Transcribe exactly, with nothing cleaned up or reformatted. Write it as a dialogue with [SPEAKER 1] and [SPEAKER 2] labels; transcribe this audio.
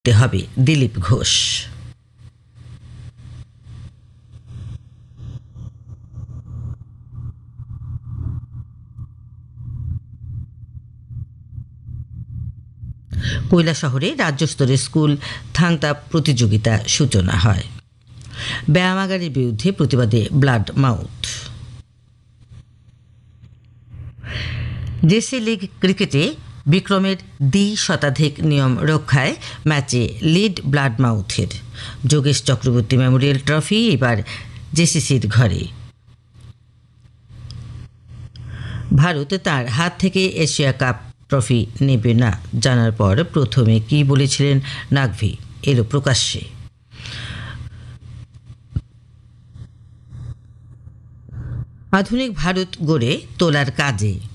[SPEAKER 1] তে হবে দিলীপ ঘোষ। কৈলাসহরে রাজ্যস্তরের স্কুল থাংতা প্রতিযোগিতা সূচনা হয়। ব্যায়ামাগারের বিরুদ্ধে প্রতিবাদে ব্লাড মাউথ। জেসি লিগ ক্রিকেটে বিক্রমের দ্বি শতাধিক নিয়ম রক্ষায় ম্যাচে lead blood মাউথের। Yogesh Chakraborty Memorial trophy এবার জেসিসির ঘরে। ভারত তার হাত থেকে এশিয়া কাপ ট্রফি নেবে না জানার পর প্রথমে কি বলেছিলেন নাকভি, এলো প্রকাশ্যে। আধুনিক ভারত গড়ে তোলার কাজে